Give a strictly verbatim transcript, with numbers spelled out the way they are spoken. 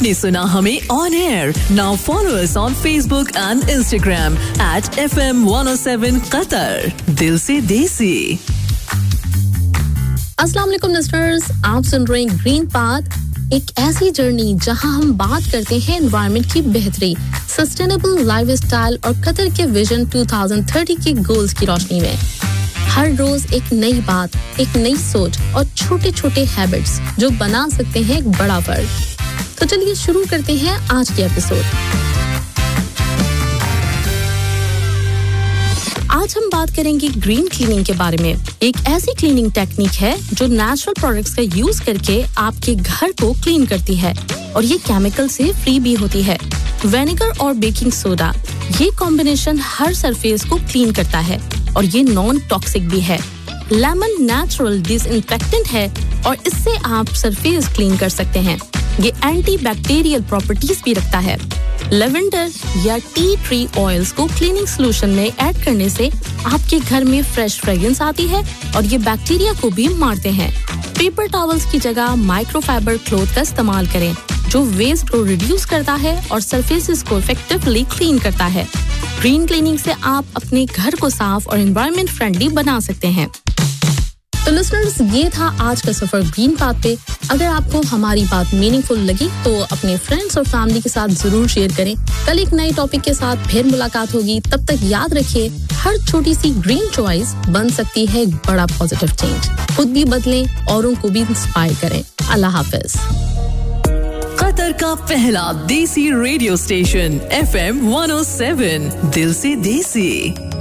आपने सुना हमें on air. Now follow us on Facebook and Instagram at F M one O seven Qatar. दिल से देसी. अस्सलाम वालेकुम लिसनर्स, आप सुन रहे हैं ग्रीन पाथ, एक ऐसी जर्नी जहां हम बात करते हैं एनवायरनमेंट की बेहतरी, सस्टेनेबल लाइफस्टाइल और कतर के विजन दो हज़ार तीस के गोल्स की रोशनी में. हर रोज एक नई बात, एक नई सोच और छोटे-छोटे हैबिट्स जो बना सकते हैं एक बड़ा फर्क. तो चलिए शुरू करते हैं आज के एपिसोड. आज हम बात करेंगे ग्रीन क्लीनिंग के बारे में. एक ऐसी क्लीनिंग टेक्निक है जो नेचुरल प्रोडक्ट्स का यूज करके आपके घर को क्लीन करती है और ये केमिकल से फ्री भी होती है. विनेगर और बेकिंग सोडा, ये कॉम्बिनेशन हर सरफेस को क्लीन करता है और ये नॉन टॉक्सिक भी है. लेमन नेचुरल डिसइंफेक्टेंट है और इससे आप सरफेस क्लीन कर सकते हैं. ये एंटी बैक्टीरियल प्रॉपर्टीज भी रखता है. लेवेंडर या टी ट्री ऑयल्स को क्लीनिंग सॉल्यूशन में ऐड करने से आपके घर में फ्रेश फ्रेग्रेंस आती है और ये बैक्टीरिया को भी मारते हैं. पेपर टॉवल्स की जगह माइक्रोफाइबर क्लॉथ का इस्तेमाल करें जो वेस्ट को रिड्यूस करता है और सरफेसेस को इफेक्टिवली क्लीन करता है. ग्रीन क्लीनिंग से आप अपने घर को साफ और एनवायरनमेंट फ्रेंडली बना सकते हैं. तो लिसनर्स, ये था आज का सफर ग्रीन पाथ पे. अगर आपको हमारी बात मीनिंगफुल लगी तो अपने फ्रेंड्स और फैमिली के साथ जरूर शेयर करें. कल एक नए टॉपिक के साथ फिर मुलाकात होगी. तब तक याद रखिए, हर छोटी सी ग्रीन चॉइस बन सकती है एक बड़ा पॉजिटिव चेंज. खुद भी बदलें, औरों को भी इंस्पायर करें. अल्लाह हाफिज. कतर का पहला देसी radio station F M one O seven. दिल से देसी.